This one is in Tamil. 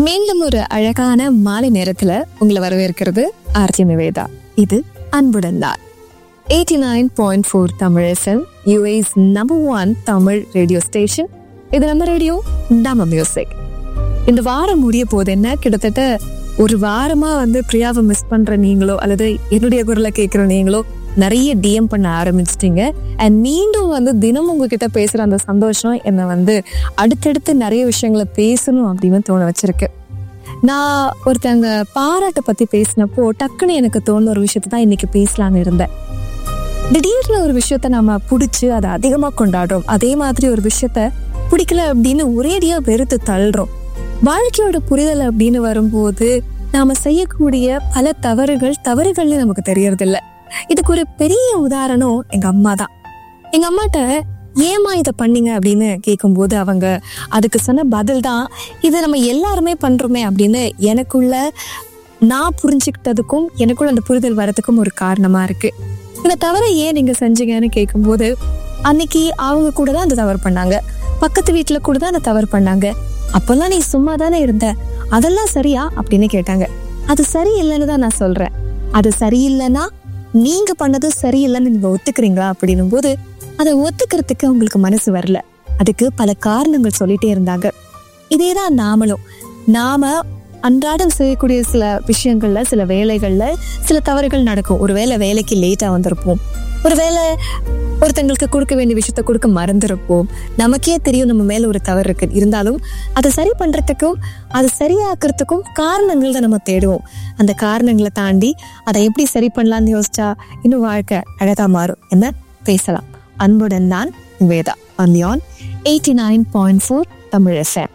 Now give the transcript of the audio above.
மீண்டும் ஒரு அழகான மாலை நேரத்துல உங்களை வரவேற்கிறது ஆர்த்தி நிவேதா. இது அன்புடன் தான் 89.4 Tamil FM, UA's number 1 Tamil radio station. இது நம்ம ரேடியோ, நம்ம மியூசிக். இந்த வாரம் முடிய போது என்ன, கிட்டத்தட்ட ஒரு வாரமா பிரியாவை மிஸ் பண்ற நீங்களோ அல்லது என்னுடைய குரலை கேட்கிற நீங்களோ நிறைய டிஎம் பண்ண ஆரம்பிச்சிட்டீங்க. அண்ட் மீண்டும் தினமும் உங்ககிட்ட பேசுற அந்த சந்தோஷம் என்னை அடுத்தடுத்து நிறைய விஷயங்களை பேசணும் அப்படின்னு தோண வச்சிருக்கு. நான் ஒருத்தங்க பாராட்டை பத்தி பேசினப்போ டக்குன்னு எனக்கு தோணுன ஒரு விஷயத்தை தான் இன்னைக்கு பேசலான்னு இருந்தேன். திடீர்னு ஒரு விஷயத்த நம்ம பிடிச்சி அதை அதிகமா கொண்டாடுறோம், அதே மாதிரி ஒரு விஷயத்த பிடிக்கல அப்படின்னு ஒரேடியா வெறுத்து தள்ளுறோம். வாழ்க்கையோட புரிதல் அப்படின்னு வரும்போது நாம செய்யக்கூடிய பல தவறுகள்னு நமக்கு தெரியறது இல்ல. இதுக்கு ஒரு பெரிய உதாரணம் எங்க அம்மா தான். எங்க அம்மாட்ட ஏமா இதை பண்ணீங்க அப்படின்னு கேட்கும்போது அவங்க அதுக்கு சொன்ன பதில் தான், இதை நம்ம எல்லாருமே பண்றோமே அப்படின்னு எனக்குள்ள நான் புரிஞ்சுக்கிட்டதுக்கும் எனக்குள்ள அந்த புரிதல் வரதுக்கும் ஒரு காரணமா இருக்கு. இந்த தவறை ஏன் நீங்க செஞ்சீங்கன்னு கேட்கும்போது, அன்னைக்கு அவங்க கூட தான் அந்த தவறு பண்ணாங்க, பக்கத்து வீட்டுல கூட தான் அந்த தவறு பண்ணாங்க, அப்பெல்லாம் நீ சும்மா தானே இருந்த, அதெல்லாம் சரியா அப்படின்னு கேட்டாங்க. அது சரியில்லைன்னு தான் நான் சொல்றேன். அது சரியில்லைன்னா நீங்க பண்ணது சரியில்லைன்னு நீங்க ஒத்துக்கிறீங்களா அப்படின்னும் போது அதை ஒத்துக்கிறதுக்கு அவங்களுக்கு மனசு வரல. அதுக்கு பல காரணங்கள் சொல்லிட்டே இருந்தாங்க. இதேதான் நாம அன்றாடம் செய்யக்கூடிய சில விஷயங்கள்ல, சில வேலைகள்ல சில தவறுகள் நடக்கும். ஒருவேளை வேலைக்கு லேட்டா வந்திருப்போம், ஒருவேளை ஒருத்தங்களுக்கு கொடுக்க வேண்டிய விஷயத்த கொடுக்க மறந்துருப்போம். நமக்கே தெரியும் நம்ம மேல ஒரு தவறு இருக்கு, இருந்தாலும் அதை சரி பண்றதுக்கும் அதை சரியாக்குறதுக்கும் காரணங்கள் தான் நம்ம தேடுவோம். அந்த காரணங்களை தாண்டி அதை எப்படி சரி பண்ணலாம்னு யோசிச்சா இன்னும் வாழ்க்கை அழகா மாறும். என்ன பேசலாம். அன்புடன் நான் நிவேதா, on 89.4 தமிழ் FM.